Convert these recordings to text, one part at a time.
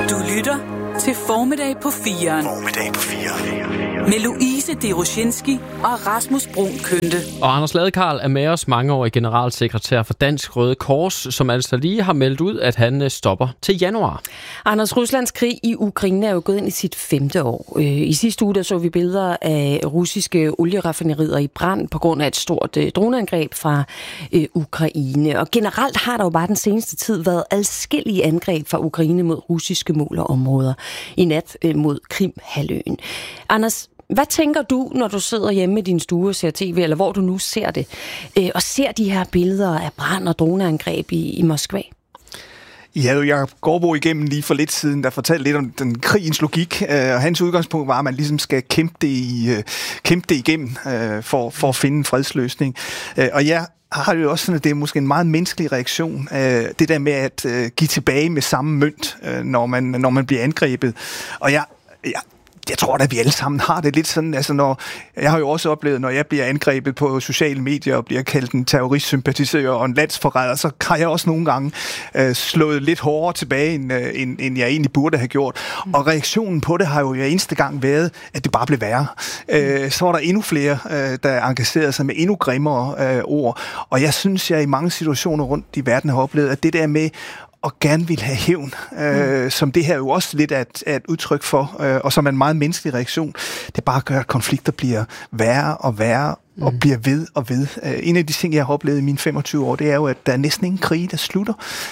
Du lytter til Formiddag på 4'eren. Formiddag på 4'eren. Med Louise Deroshinski og Rasmus Bruun Kønte. Og Anders Ladekarl er med os, mangeårig generalsekretær for Dansk Røde Kors, som altså lige har meldt ud, at han stopper til januar. Anders, Ruslands krig i Ukraine er jo gået ind i sit 5. år. I sidste uge der så vi billeder af russiske olieraffinerier i brand på grund af et stort droneangreb fra Ukraine. Og generelt har der jo bare den seneste tid været adskillige angreb fra Ukraine mod russiske mål og områder. I nat mod Krim-halvøen. Anders, hvad tænker du, når du sidder hjemme i din stue og ser tv, eller hvor du nu ser det, og ser de her billeder af brand og droneangreb i Moskva? Ja, Jacob Gaardbo igennem lige for lidt siden, der fortalte lidt om den krigens logik, og hans udgangspunkt var, at man ligesom skal kæmpe det igennem for at finde en fredsløsning. Og jeg har jo også sådan, at det er måske en meget menneskelig reaktion, det der med at give tilbage med samme mønt, når man bliver angrebet. Og jeg tror da, vi alle sammen har det lidt sådan, altså jeg har jo også oplevet, når jeg bliver angrebet på sociale medier og bliver kaldt en terroristsympatisør og en landsforræder, så har jeg også nogle gange slået lidt hårdere tilbage, end jeg egentlig burde have gjort. Og reaktionen på det har jo eneste gang været, at det bare blev værre. Så var der endnu flere, der engagerede sig med endnu grimmere ord. Og jeg synes, jeg i mange situationer rundt i verden har oplevet, at det der med og gerne vil have hævn, som det her jo også lidt er et udtryk for, og som er en meget menneskelig reaktion. Det bare gør, at konflikter bliver værre og værre, og bliver ved og ved. En af de ting, jeg har oplevet i mine 25 år, det er jo, at der er næsten ingen krig, der slutter.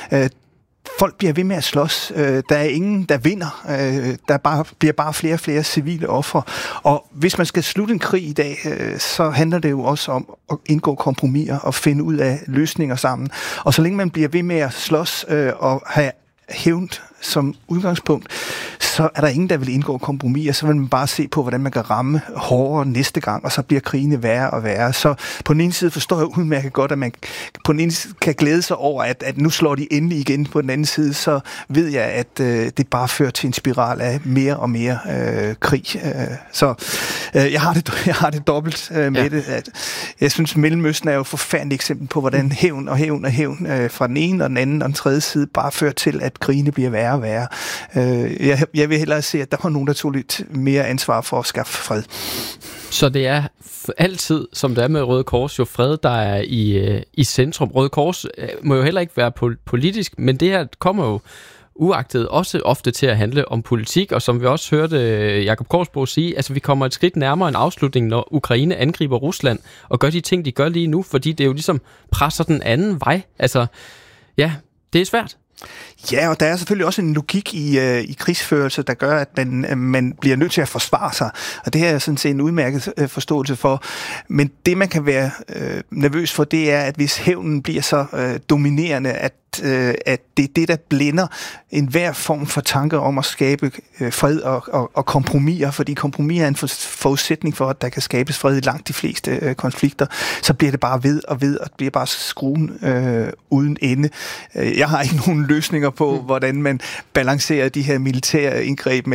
Folk bliver ved med at slås. Der er ingen, der vinder. Der bliver bare flere og flere civile ofre. Og hvis man skal slutte en krig i dag, så handler det jo også om at indgå kompromiser og finde ud af løsninger sammen. Og så længe man bliver ved med at slås og have hævn som udgangspunkt, så er der ingen, der vil indgå kompromis, og så vil man bare se på, hvordan man kan ramme hårdere næste gang, og så bliver krigene værre og værre. Så på den ene side forstår jeg udmærket godt, at man på den ene side kan glæde sig over, at nu slår de endelig igen. På den anden side, så ved jeg, at det bare fører til en spiral af mere og mere krig. Så jeg har det dobbelt med det. At jeg synes, Mellemøsten er jo et forfærdeligt eksempel på, hvordan hævn fra den ene og den anden og den tredje side bare fører til, at krigene bliver værre og værre. Jeg vil hellere se, at der var nogen, der tog lidt mere ansvar for at skaffe fred. Så det er altid, som det er med Røde Kors, jo fred, der er i centrum. Røde Kors må jo heller ikke være politisk, men det her kommer jo uagtet også ofte til at handle om politik, og som vi også hørte Jacob Gaardbo sige, altså vi kommer et skridt nærmere en afslutning, når Ukraine angriber Rusland og gør de ting, de gør lige nu, fordi det jo ligesom presser den anden vej. Altså, ja, det er svært. Ja, og der er selvfølgelig også en logik i krigsførelse, der gør, at man bliver nødt til at forsvare sig. Og det her er sådan set en udmærket forståelse for. Men det, man kan være nervøs for, det er, at hvis hævnen bliver så dominerende, at det er det, der blænder enhver form for tanker om at skabe fred og kompromiser, fordi kompromiser er en forudsætning for, at der kan skabes fred i langt de fleste konflikter, så bliver det bare ved, og det bliver bare skruen uden ende. Jeg har ikke nogen løsninger på, hvordan man balancerer de her militære indgreb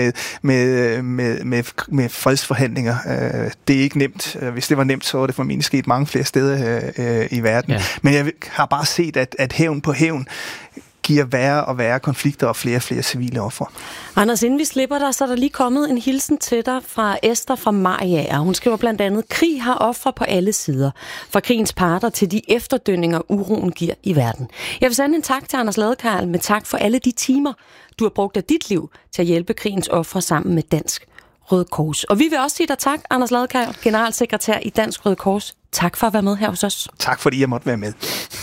med fredsforhandlinger. Det er ikke nemt. Hvis det var nemt, så var det formentlig sket mange flere steder i verden. Ja. Men jeg har bare set, at hævn på hævn giver værre og værre konflikter og flere og flere civile ofre. Anders, inden vi slipper dig, så er der lige kommet en hilsen til dig fra Esther fra Mariager. Hun skriver blandt andet, krig har ofre på alle sider. Fra krigens parter til de efterdønninger, uroen giver i verden. Jeg vil sende en tak til Anders Ladekarl med tak for alle de timer, du har brugt af dit liv til at hjælpe krigens ofre sammen med Dansk Røde Kors. Og vi vil også sige dig tak, Anders Ladekarl, generalsekretær i Dansk Røde Kors. Tak for at være med her hos os. Tak fordi jeg måtte være med.